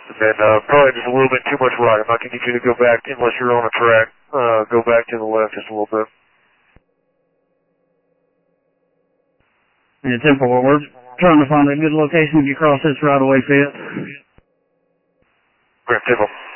And then probably just a little bit too much right. I'm not going to get you to go back unless you're on a track. Go back to the left just a little bit. Yeah, 10-4. We're trying to find a good location to get across this right-of-way fit. Great, 10-4.